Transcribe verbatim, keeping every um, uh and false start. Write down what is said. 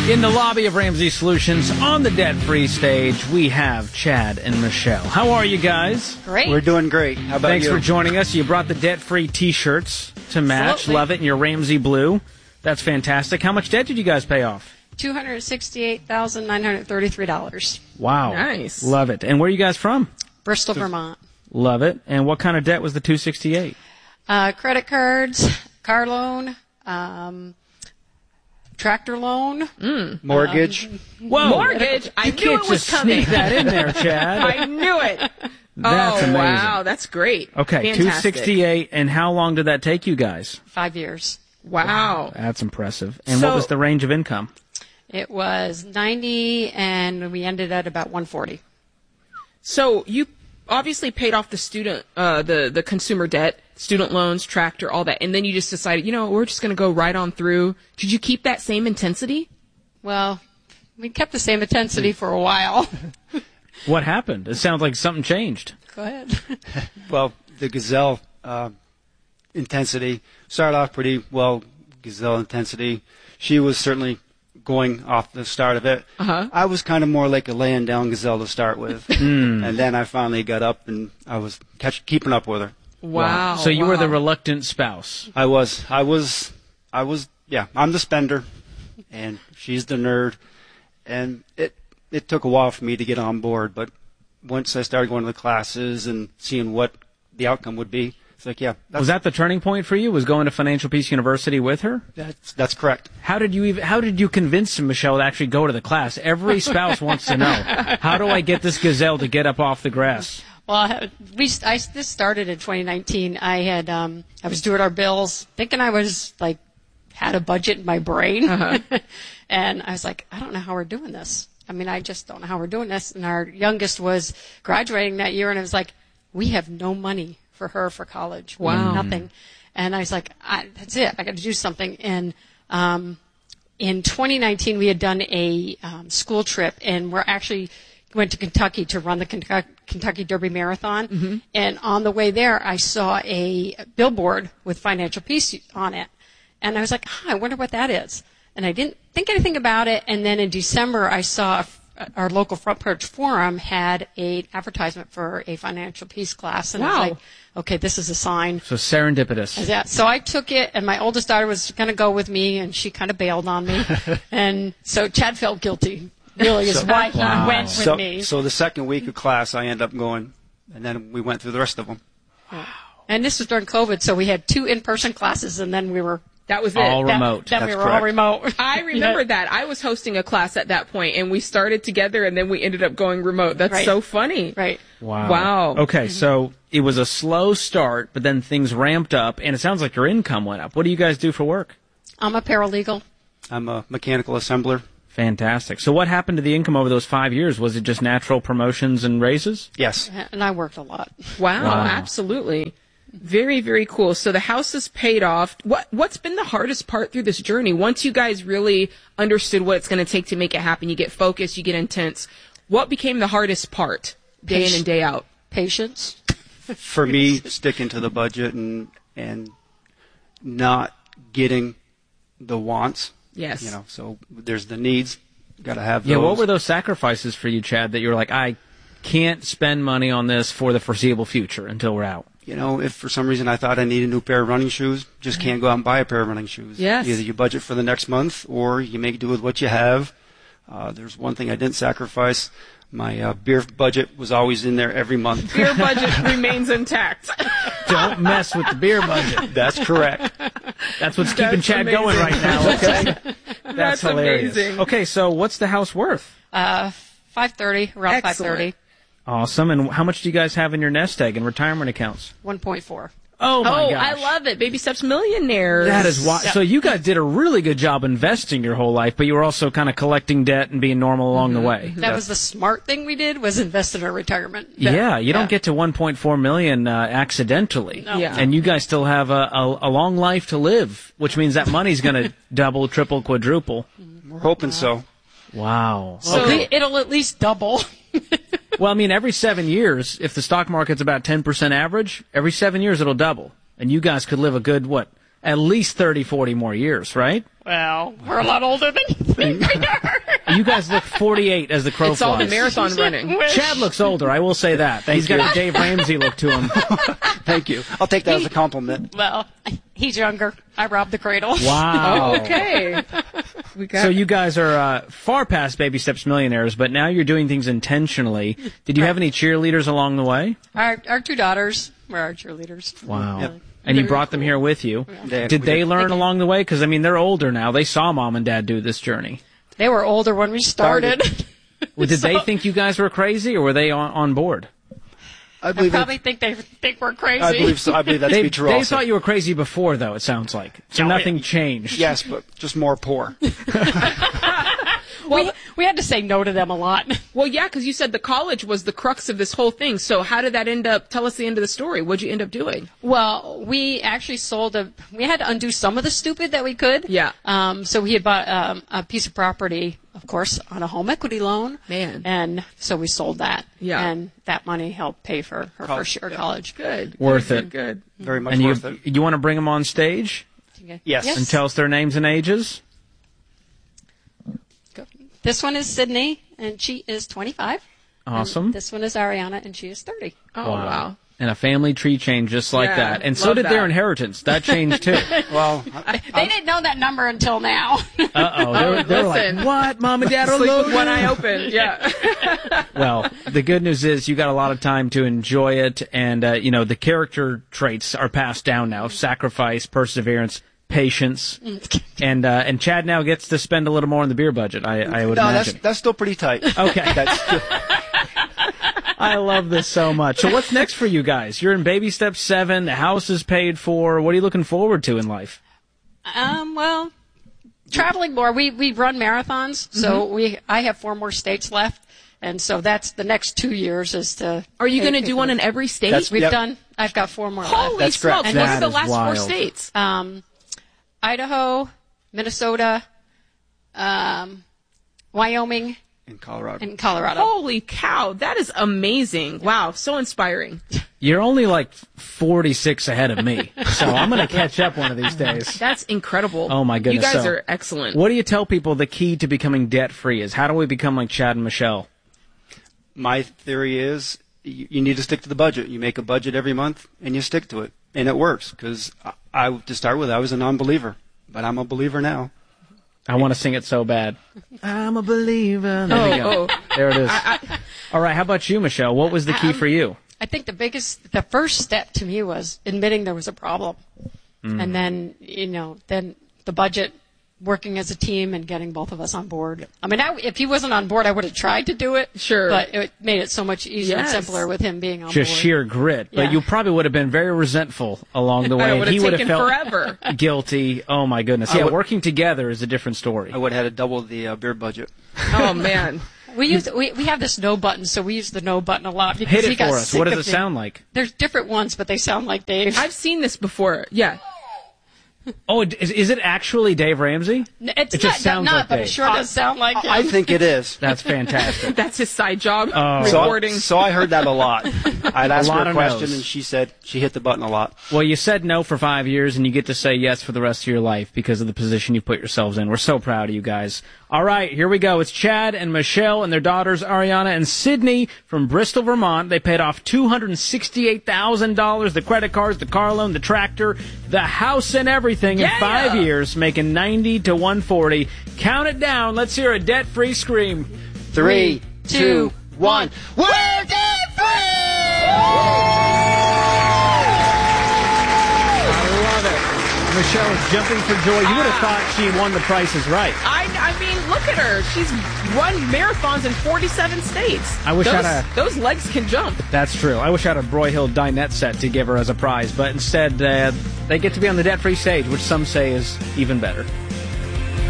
In the lobby of Ramsey Solutions, on the debt-free stage, we have Chad and Michelle. How are you guys? Great. We're doing great. How about Thanks you? for joining us. You brought the debt-free T-shirts to match. Absolutely. Love it in your Ramsey blue. That's fantastic. How much debt did you guys pay off? two hundred sixty-eight thousand nine hundred thirty-three dollars. Wow. Nice. Love it. And where are you guys from? Bristol, Vermont. Love it. And what kind of debt was the two hundred sixty-eight? Uh, credit cards, car loan, um, tractor loan. Mortgage. Whoa. Mortgage. I You knew can't it was just coming. sneak that in there, Chad. I knew it. That's oh, amazing. wow. That's great. Okay, Fantastic. two hundred sixty-eight. And how long did that take you guys? Five years. Wow. That's impressive. And So- what was the range of income? It was ninety, and we ended at about one forty. So you obviously paid off the student, uh, the, the consumer debt, student loans, tractor, all that. And then you just decided, you know, we're just going to go right on through. Did you keep that same intensity? Well, we kept the same intensity for a while. What happened? It sounds like something changed. Go ahead. Well, the Gazelle uh, intensity started off pretty well. Gazelle intensity. She was certainly going off the start of it. Uh-huh. I was kind of more like a laying down Gazelle to start with, and then I finally got up and I was catch, keeping up with her. Wow. So you wow. were the reluctant spouse. I was, I was, I was. Yeah, I'm the spender, and she's the nerd, and it it took a while for me to get on board, but once I started going to the classes and seeing what the outcome would be, it's like, yeah, that's, Was that the turning point for you? Was going to Financial Peace University with her? that's, that's correct. How did you even? How did you convince Michelle to actually go to the class? Every spouse wants to know. How do I get this gazelle to get up off the grass? Well, I- we I, this started in twenty nineteen. I had um, I was doing our bills, thinking I was like had a budget in my brain, Uh-huh. and I was like, I don't know how we're doing this. I mean, I just don't know how we're doing this. And our youngest was graduating that year, and I was like, we have no money for her for college. We have Wow. nothing. And I was like, I, that's it. I got to do something. And um, in twenty nineteen, we had done a um, school trip, and we're actually went to Kentucky to run the Kentucky, Kentucky Derby Marathon. Mm-hmm. And on the way there, I saw a billboard with Financial Peace on it. And I was like, huh, I wonder what that is. And I didn't think anything about it. And then in December, I saw our local Front Porch Forum had an advertisement for a Financial Peace class. And I Wow. was like, okay, this is a sign. So serendipitous. Yeah, so I took it, and my oldest daughter was going to go with me, and she kind of bailed on me. And so Chad felt guilty, really, is So- why he Wow. went with So, me. so the second week of class, I ended up going, and then we went through the rest of them. And this was during COVID, so we had two in-person classes, and then we were That was it. All that- remote. Then we That's were all correct. remote. I remember Yeah. that. I was hosting a class at that point, and we started together, and then we ended up going remote. That's Right. so funny. Right. Wow. Wow. Okay, so it was a slow start, but then things ramped up, and it sounds like your income went up. What do you guys do for work? I'm a paralegal. I'm a mechanical assembler. Fantastic. So what happened to the income over those five years? Was it just natural promotions and raises? Yes. And I worked a lot. Wow, Wow. absolutely. Very, very cool. So the house is paid off. What What's been the hardest part through this journey? Once you guys really understood what it's going to take to make it happen, you get focused, you get intense. What became the hardest part, day in and day out? Patience. For me, sticking to the budget and and not getting the wants. Yes. You know, so there's the needs. Got to have those. Yeah, what were those sacrifices for you, Chad, that you were like, I can't spend money on this for the foreseeable future until we're out? You know, if for some reason I thought I needed a new pair of running shoes, just can't go out and buy a pair of running shoes. Yes. Either you budget for the next month or you make do with what you have. Uh, there's one thing I didn't sacrifice. My uh, beer budget was always in there every month. Your budget remains intact. Don't mess with the beer budget. That's correct. That's what's keeping That's Chad amazing. going right now, okay? That's, That's hilarious. amazing. Okay, so what's the house worth? Uh, five thirty, around five Excellent. thirty. Awesome. And how much do you guys have in your nest egg and retirement accounts? one point four. Oh, my Oh, gosh. I love it. Baby Steps Millionaires. That is why. So you guys did a really good job investing your whole life, but you were also kind of collecting debt and being normal along the way. That was the smart thing we did, was invest in our retirement. Yeah, you don't Yeah. get to one point four million uh, accidentally. No. Yeah. And you guys still have a, a, a long life to live, which means that money's going to double, triple, quadruple. We're hoping so. Wow. So- Okay. It'll at least double. Well, I mean, every seven years, if the stock market's about ten percent average, every seven years it'll double. And you guys could live a good, what, at least thirty, forty more years, right? Well, we're a lot older than you think we are. You guys look forty-eight as the crow It's all the flies. marathon running. Chad looks older, I will say that. He's got a Dave Ramsey look to him. Thank you. I'll take that as a compliment. Well, he's younger. I robbed the cradle. Wow. Okay. We got So you guys are uh, far past Baby Steps millionaires, but now you're doing things intentionally. Did you have any cheerleaders along the way? Our, our two daughters were our cheerleaders. Wow. Yep. And you Very brought them here with you. They- Did we they did. learn along the way? Because, I mean, they're older now. They saw mom and dad do this journey. They were older when we started. Well, did they So- think you guys were crazy, or were they on, on board? I I believe probably it, think they think we're crazy. I believe so. I believe that to They, be true they also. thought you were crazy before, though, it sounds like. So Oh, nothing yeah. changed. Yes, but just more poor. we, we had to say no to them a lot. Well, yeah, because you said the college was the crux of this whole thing. So how did that end up? Tell us the end of the story. What'd you end up doing? Well, we actually sold a. We had to undo some of the stupid that we could. Yeah. Um. So we had bought um, a piece of property, of course, on a home equity loan. Man. And so we sold that. Yeah. And that money helped pay for her College, first year of yeah. college. Good. Worth good, it. Good. Very much And you, worth it. you want to bring them on stage Yes. and tell us their names and ages? Go. This one is Sydney, and she is twenty-five. Awesome. And this one is Ariana, and she is thirty. Oh wow. And a family tree changed just like Yeah, that. And so love did their that. inheritance. That changed too. Well, I, They didn't know that number until now. Uh-oh. They were, they were like, Listen. what? Mom and dad are Sleep with loaded? one eye open. Yeah. Well, the good news is you got a lot of time to enjoy it. And, uh, you know, the character traits are passed down now. Sacrifice, perseverance, patience. And uh, and Chad now gets to spend a little more on the beer budget, I, I would no, that's imagine. that's still pretty tight. Okay. That's still, I love this so much. So what's next for you guys? You're in Baby Step seven. The house is paid for. What are you looking forward to in life? Um, well, traveling more. We we run marathons, so Mm-hmm. we I have four more states left, and so that's the next two years is to. Are you going to pay do for one the- in every state? That's- We've Yep. done. I've got four more Holy That's correct. smokes! And What that are the is last four wild. states? left. Um, Idaho, Minnesota, um, Wyoming, in Colorado. and Colorado. Holy cow! That is amazing. Wow, so inspiring. You're only like forty-six ahead of me. So I'm going to catch up one of these days. That's incredible. Oh, my goodness. You guys So, are excellent. What do you tell people the key to becoming debt-free is? How do we become like Chad and Michelle? My theory is you, you need to stick to the budget. You make a budget every month and you stick to it, and it works. Because I, I, to start with, I was a non-believer, but I'm a believer now. I want to sing it so bad. I'm a believer. There we go. Oh, oh. There it is. All right. How about you, Michelle? What was the key for you? I think the biggest, the first step to me was admitting there was a problem. Mm. And then, you know, then the budget, working as a team and getting both of us on board. I mean, I, if he wasn't on board, I would have tried to do it. Sure. But it made it so much easier Yes. and simpler with him being on Just board. sheer grit. But Yeah. you probably would have been very resentful along the way. It and would he have would have taken felt forever. guilty. Oh, my goodness. I Yeah, would- working together is a different story. I would have had to double the uh, beer budget. Oh man. We use we, we have this no button, so we use the no button a lot because Hit he it got for us. sick What does of it being- sound like? There's different ones, but they sound like Dave. I've seen this before. Yeah. Oh, is, is it actually Dave Ramsey? N- it's it not, just sounds not like but Dave. it sure does sound like him. I think it is. That's fantastic. That's his side job. Oh. So, Recording. so I heard that a lot. I'd ask lot her a of question, no's. and she said she hit the button a lot. Well, you said no for five years, and you get to say yes for the rest of your life because of the position you put yourselves in. We're so proud of you guys. All right, here we go. It's Chad and Michelle and their daughters, Ariana and Sydney from Bristol, Vermont. They paid off two hundred sixty-eight thousand dollars, the credit cards, the car loan, the tractor, the house, and everything Yeah! in five years, making ninety to one forty. Count it down. Let's hear a debt-free scream. Three, two, two, one. We're debt-free! I love it. Michelle is jumping for joy. You would have thought she won the Price is Right. I, I mean, look at her. She's run marathons in forty-seven states. I wish I those, had a- those legs can jump. That's true. I wish I had a Broy Hill dinette set to give her as a prize, but instead uh, they get to be on the debt-free stage, which some say is even better.